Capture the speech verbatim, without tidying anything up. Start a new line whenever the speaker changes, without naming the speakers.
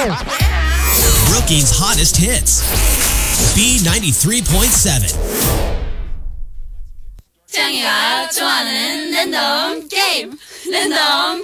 Brookings' hottest hits. B ninety-three point seven.
짱이가 좋아하는 랜덤 게임 랜덤